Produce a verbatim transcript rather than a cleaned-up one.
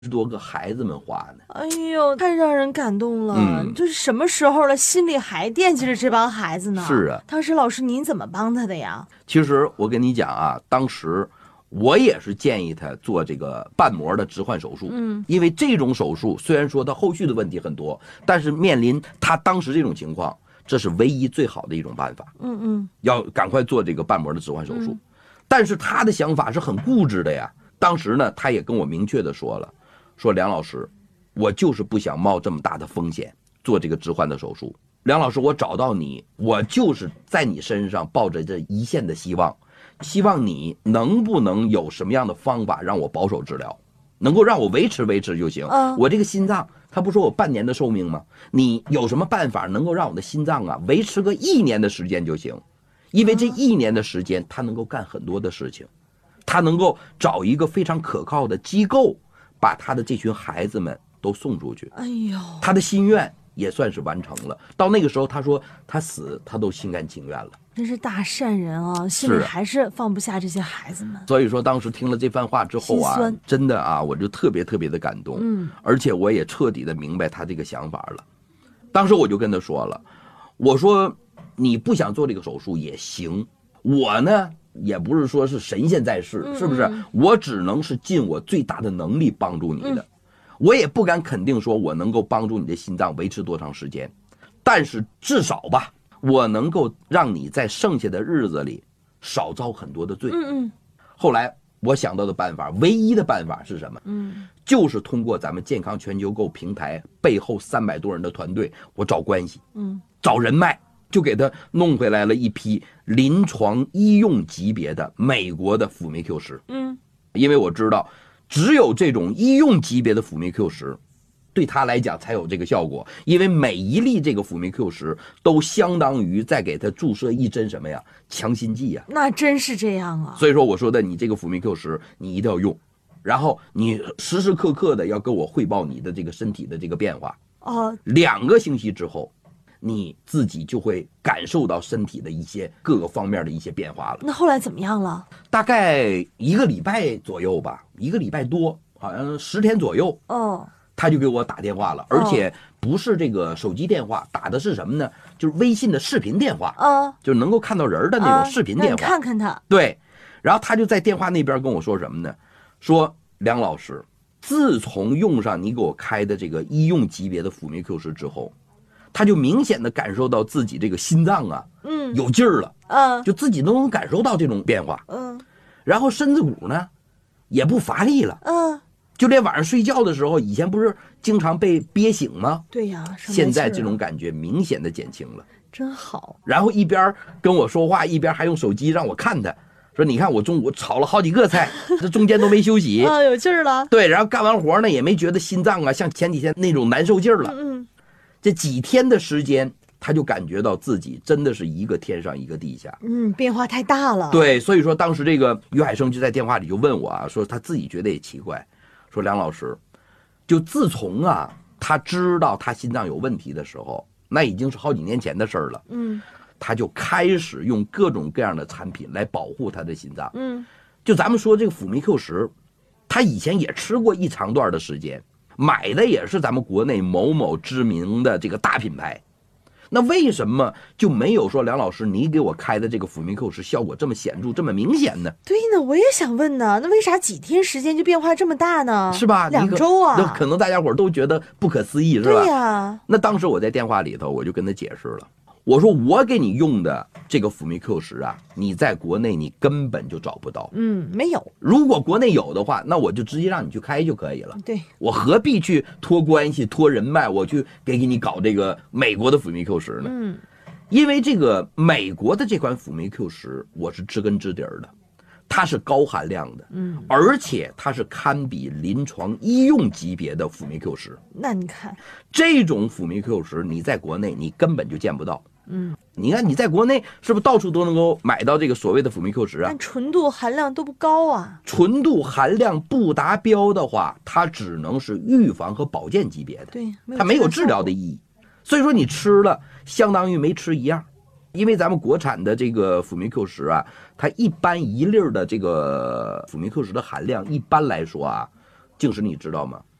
十多个孩子们花呢。 哎呦，太让人感动了！ 嗯， 就是什么时候了，心里还惦记着这帮孩子呢？ 是啊， 当时老师您怎么帮他的呀？ 其实我跟你讲啊，当时我也是建议他做这个瓣膜的置换手术。 嗯， 因为这种手术虽然说他后续的问题很多，但是面临他当时这种情况，这是唯一最好的一种办法。 嗯嗯， 要赶快做这个瓣膜的置换手术。嗯，但是他的想法是很固执的呀。当时呢，他也跟我明确的说了，说梁老师，我就是不想冒这么大的风险做这个置换的手术。梁老师，我找到你，我就是在你身上抱着这一线的希望，希望你能不能有什么样的方法让我保守治疗，能够让我维持维持就行。 嗯， 我这个心脏，他不说我半年的寿命吗？你有什么办法能够让我的心脏啊维持个一年的时间就行？因为这一年的时间，他能够干很多的事情，他能够找一个非常可靠的机构，把他的这群孩子们都送出去。 哎呦， 他的心愿也算是完成了。到那个时候，他说他死，他都心甘情愿了。 真是大善人啊，心里还是放不下这些孩子们。 所以说，当时听了这番话之后啊，真的啊，我就特别特别的感动。 嗯， 而且我也彻底的明白他这个想法了。当时我就跟他说了，我说你不想做这个手术也行，我呢也不是说是神仙在世，是不是？我只能是尽我最大的能力帮助你的。嗯，我也不敢肯定说我能够帮助你的心脏维持多长时间，但是至少吧，我能够让你在剩下的日子里少遭很多的罪。 嗯嗯。 后来我想到的办法，唯一的办法是什么？ 嗯， 就是通过咱们健康全球购平台背后三百多人的团队，我找关系， 嗯， 找人脉，就给他弄回来了一批临床医用级别的美国的辅酶 Q 十。 嗯， 因为我知道，只有这种医用级别的辅酶 Q 十，对他来讲才有这个效果。因为每一粒这个辅酶 Q 十都相当于在给他注射一针什么呀？强心剂呀。 那真是这样啊。 所以说我说的，你这个辅酶 Q 十你一定要用，然后你时时刻刻的要跟我汇报你的这个身体的这个变化。 哦， 两个星期之后，你自己就会感受到身体的一些各个方面的一些变化了。 那后来怎么样了？ 大概一个礼拜左右吧，一个礼拜多，好像十天左右。 哦， 他就给我打电话了，而且不是这个手机电话，打的是什么呢？就是微信的视频电话。 啊， 就是能够看到人的那种视频电话。 让你看看他。 对，然后他就在电话那边跟我说什么呢？说梁老师，自从用上你给我开的这个医用级别的辅酶 Q 十之后，他就明显的感受到自己这个心脏啊， 嗯， 有劲儿了， 嗯， 就自己都能感受到这种变化， 嗯， 然后身子骨呢也不乏力了， 嗯， 就连晚上睡觉的时候，以前不是经常被憋醒吗？ 对呀， 现在这种感觉明显的减轻了， 真好。 然后一边跟我说话，一边还用手机让我看他。说你看我中午炒了好几个菜，这中间都没休息啊，有劲儿了。 对，然后干完活呢也没觉得心脏啊像前几天那种难受劲儿了。 嗯， 这几天的时间，他就感觉到自己真的是一个天上一个地下。 嗯，变化太大了。 对，所以说当时这个于海生就在电话里就问我啊，说他自己觉得也奇怪，说梁老师，就自从啊他知道他心脏有问题的时候，那已经是好几年前的事儿了。 嗯。 他就开始用各种各样的产品来保护他的心脏。 嗯， 就咱们说这个辅酶 Q 十，他以前也吃过一长段的时间，买的也是咱们国内某某知名的这个大品牌。那为什么就没有说梁老师你给我开的这个辅酶 Q 十效果这么显著这么明显呢？ 对呢，我也想问呢，那为啥几天时间就变化这么大呢？ 是吧？ 两周啊， 那可能大家伙都觉得不可思议，是吧？ 对呀。 那当时我在电话里头我就跟他解释了，我说我给你用的这个辅酶 Q 十啊，你在国内你根本就找不到。 嗯，没有。 如果国内有的话，那我就直接让你去开就可以了。 对， 我何必去托关系、托人脉，我去给给你搞这个美国的辅酶 Q 十呢？ 嗯， 因为这个美国的这款辅酶 Q 十，我是知根知底儿的，它是高含量的， 嗯， 而且它是堪比临床医用级别的辅酶 Q 十。 那你看， 这种辅酶 Q 十，你在国内你根本就见不到。 嗯， 你看你在国内是不是到处都能够买到这个所谓的辅酶 Q 十啊？ 但纯度含量都不高啊。 纯度含量不达标的话，它只能是预防和保健级别的， 对， 它没有治疗的意义。所以说你吃了相当于没吃一样。因为咱们国产的这个辅酶 Q 十啊，它一般一粒的这个辅酶 Q 十的含量，一般来说啊， 静石你知道吗？